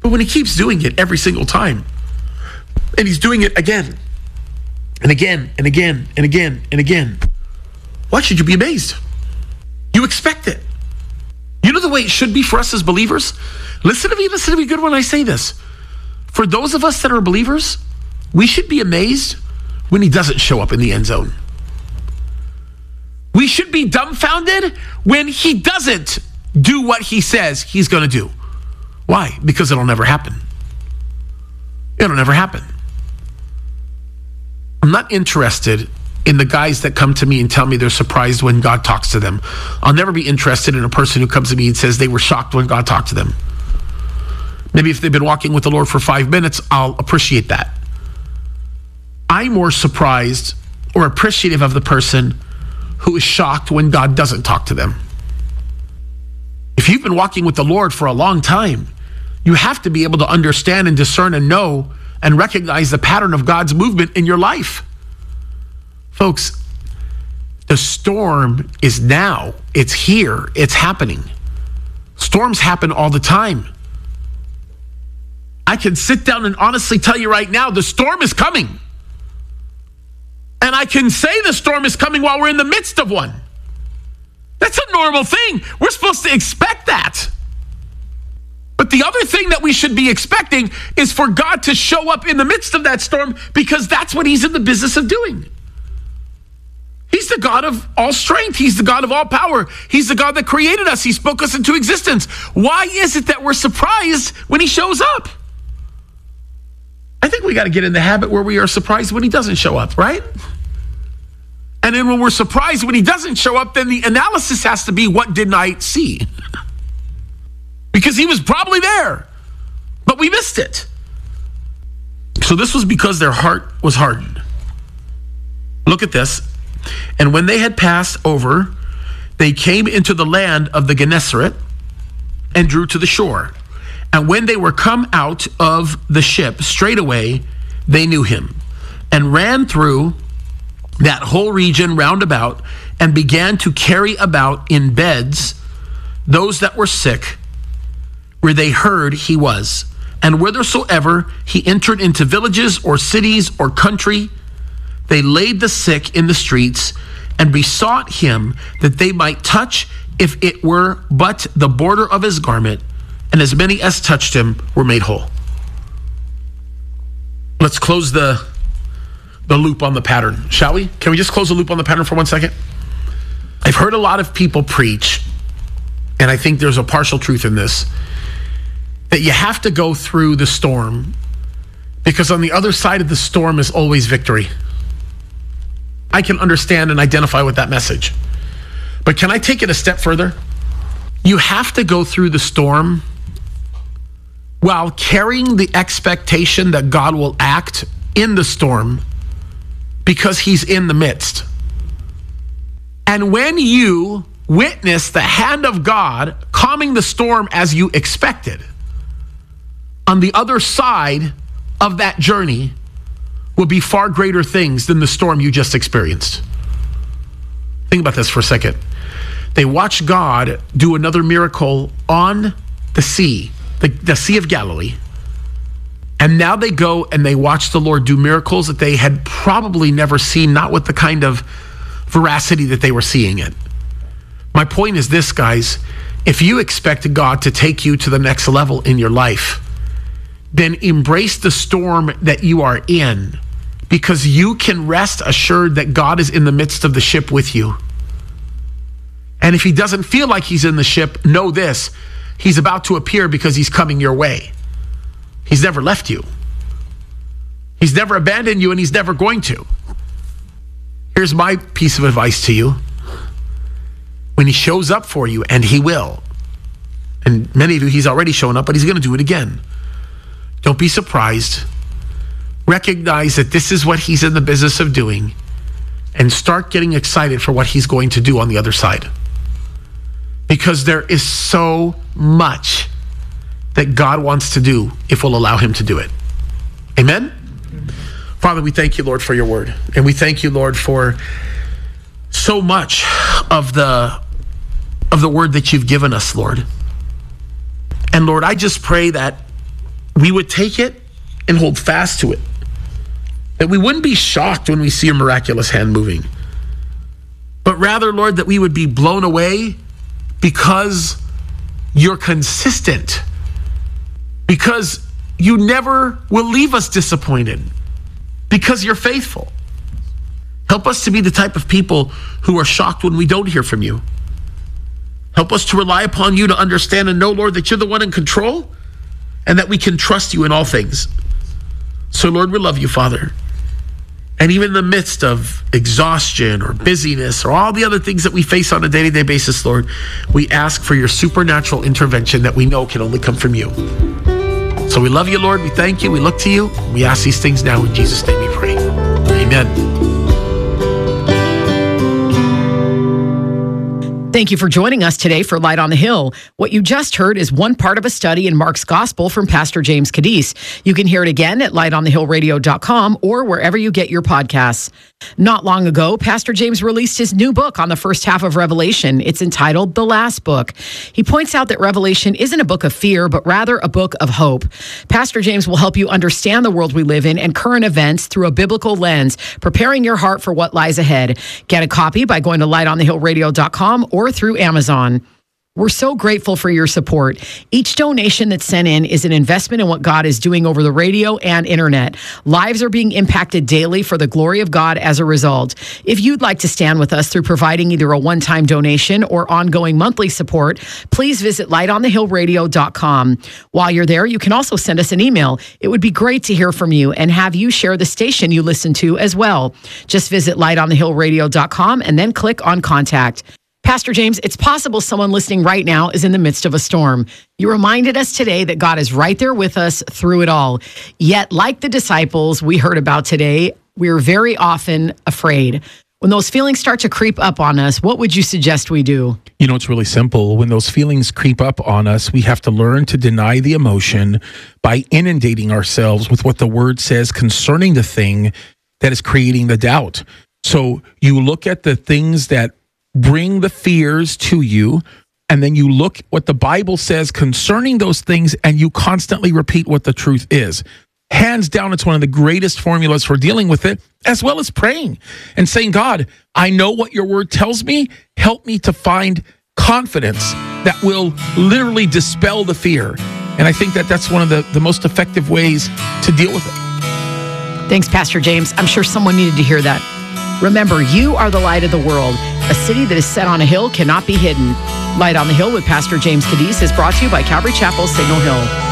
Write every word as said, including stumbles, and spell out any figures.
But when he keeps doing it every single time, and he's doing it again and again and again and again and again, why should you be amazed? You expect it. You know the way it should be for us as believers? Listen to me, listen to me good when I say this. For those of us that are believers, we should be amazed when he doesn't show up in the end zone. We should be dumbfounded when he doesn't do what he says he's going to do. Why? Because it'll never happen. It'll never happen. I'm not interested in the guys that come to me and tell me they're surprised when God talks to them. I'll never be interested in a person who comes to me and says they were shocked when God talked to them. Maybe if they've been walking with the Lord for five minutes, I'll appreciate that. I'm more surprised or appreciative of the person who is shocked when God doesn't talk to them. If you've been walking with the Lord for a long time, you have to be able to understand and discern and know and recognize the pattern of God's movement in your life. Folks, the storm is now. It's here. It's happening. Storms happen all the time. I can sit down and honestly tell you right now, the storm is coming. And I can say the storm is coming while we're in the midst of one. That's a normal thing. We're supposed to expect that. But the other thing that we should be expecting is for God to show up in the midst of that storm, because that's what he's in the business of doing. He's the God of all strength. He's the God of all power. He's the God that created us. He spoke us into existence. Why is it that we're surprised when he shows up? I think we got to get in the habit where we are surprised when he doesn't show up, right? And then when we're surprised when he doesn't show up, then the analysis has to be, what didn't I see? Because he was probably there, but we missed it. So this was because their heart was hardened. Look at this. And when they had passed over, they came into the land of the Gennesaret and drew to the shore. And when they were come out of the ship, straightway they knew him, and ran through that whole region round about, and began to carry about in beds those that were sick, where they heard he was. And whithersoever he entered into villages or cities or country, they laid the sick in the streets and besought him that they might touch, if it were but the border of his garment, and as many as touched him were made whole. Let's close the, the loop on the pattern, shall we? Can we just close the loop on the pattern for one second? I've heard a lot of people preach, and I think there's a partial truth in this, that you have to go through the storm because on the other side of the storm is always victory. I can understand and identify with that message. But can I take it a step further? You have to go through the storm while carrying the expectation that God will act in the storm because he's in the midst. And when you witness the hand of God calming the storm as you expected, on the other side of that journey will be far greater things than the storm you just experienced. Think about this for a second. They watched God do another miracle on the sea, the, the Sea of Galilee. And now they go and they watch the Lord do miracles that they had probably never seen, not with the kind of veracity that they were seeing it. My point is this, guys. If you expect God to take you to the next level in your life, then embrace the storm that you are in, because you can rest assured that God is in the midst of the ship with you. And if he doesn't feel like he's in the ship, know this: he's about to appear because he's coming your way. He's never left you. He's never abandoned you, and he's never going to. Here's my piece of advice to you. When he shows up for you, and he will, and many of you, he's already shown up, but he's going to do it again. Don't be surprised. Recognize that this is what he's in the business of doing, and start getting excited for what he's going to do on the other side. Because there is so much that God wants to do if we'll allow him to do it. Amen? Amen. Father, we thank you, Lord, for your word. And we thank you, Lord, for so much of the, of the word that you've given us, Lord. And Lord, I just pray that we would take it and hold fast to it. That we wouldn't be shocked when we see a miraculous hand moving, but rather, Lord, that we would be blown away because you're consistent, because you never will leave us disappointed, because you're faithful. Help us to be the type of people who are shocked when we don't hear from you. Help us to rely upon you to understand and know, Lord, that you're the one in control and that we can trust you in all things. So, Lord, we love you, Father. And even in the midst of exhaustion or busyness or all the other things that we face on a day-to-day basis, Lord, we ask for your supernatural intervention that we know can only come from you. So we love you, Lord. We thank you. We look to you. We ask these things now in Jesus' name we pray. Amen. Thank you for joining us today for Light on the Hill. What you just heard is one part of a study in Mark's Gospel from Pastor James Cadiz. You can hear it again at light on the hill radio dot com or wherever you get your podcasts. Not long ago, Pastor James released his new book on the first half of Revelation. It's entitled The Last Book. He points out that Revelation isn't a book of fear, but rather a book of hope. Pastor James will help you understand the world we live in and current events through a biblical lens, preparing your heart for what lies ahead. Get a copy by going to light on the hill radio dot com or through Amazon. We're so grateful for your support. Each donation that's sent in is an investment in what God is doing over the radio and internet. Lives are being impacted daily for the glory of God as a result. If you'd like to stand with us through providing either a one-time donation or ongoing monthly support, please visit light on the hill radio dot com. While you're there, you can also send us an email. It would be great to hear from you and have you share the station you listen to as well. Just visit light on the hill radio dot com and then click on Contact. Pastor James, it's possible someone listening right now is in the midst of a storm. You reminded us today that God is right there with us through it all. Yet, like the disciples we heard about today, we're very often afraid. When those feelings start to creep up on us, what would you suggest we do? You know, it's really simple. When those feelings creep up on us, we have to learn to deny the emotion by inundating ourselves with what the word says concerning the thing that is creating the doubt. So you look at the things that bring the fears to you, and then you look what the Bible says concerning those things, and you constantly repeat what the truth is. Hands down, it's one of the greatest formulas for dealing with it, as well as praying and saying, God, I know what your word tells me. Help me to find confidence that will literally dispel the fear. And I think that that's one of the, the most effective ways to deal with it. Thanks, Pastor James. I'm sure someone needed to hear that. Remember, you are the light of the world. A city that is set on a hill cannot be hidden. Light on the Hill with Pastor James Cadiz is brought to you by Calvary Chapel, Signal Hill.